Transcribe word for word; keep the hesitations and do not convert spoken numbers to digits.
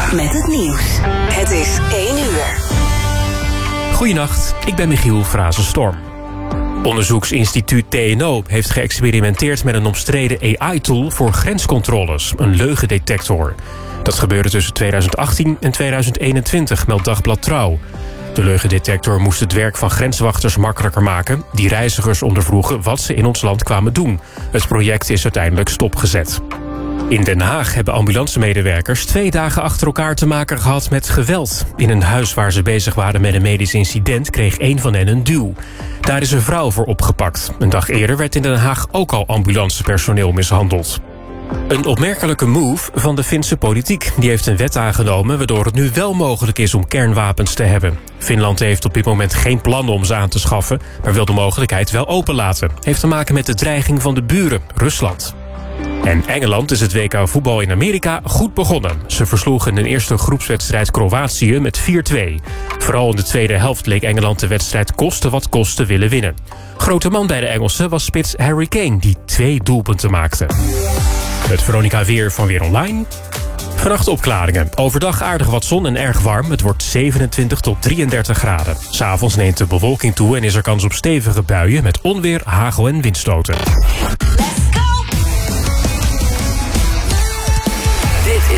met het nieuws. Het is één uur. Goedenacht, ik ben Michiel Frazenstorm. Onderzoeksinstituut T N O heeft geëxperimenteerd met een omstreden A I-tool voor grenscontroles, een leugendetector. Dat gebeurde tussen tweeduizend achttien en tweeduizend eenentwintig, meldt Dagblad Trouw. De leugendetector moest het werk van grenswachters makkelijker maken, die reizigers ondervroegen wat ze in ons land kwamen doen. Het project is uiteindelijk stopgezet. In Den Haag hebben ambulancemedewerkers twee dagen achter elkaar te maken gehad met geweld. In een huis waar ze bezig waren met een medisch incident kreeg een van hen een duw. Daar is een vrouw voor opgepakt. Een dag eerder werd in Den Haag ook al ambulancepersoneel mishandeld. Een opmerkelijke move van de Finse politiek. Die heeft een wet aangenomen waardoor het nu wel mogelijk is om kernwapens te hebben. Finland heeft op dit moment geen plannen om ze aan te schaffen, maar wil de mogelijkheid wel openlaten. Heeft te maken met de dreiging van de buren, Rusland. En Engeland is het W K voetbal in Amerika goed begonnen. Ze versloegen in een eerste groepswedstrijd Kroatië met vier twee. Vooral in de tweede helft leek Engeland de wedstrijd koste wat koste willen winnen. Grote man bij de Engelsen was spits Harry Kane, die twee doelpunten maakte. Het Veronica Weer van Weer Online. Vannacht opklaringen. Overdag aardig wat zon en erg warm. Het wordt zevenentwintig tot drieëndertig graden. 'S Avonds neemt de bewolking toe en is er kans op stevige buien met onweer, hagel en windstoten.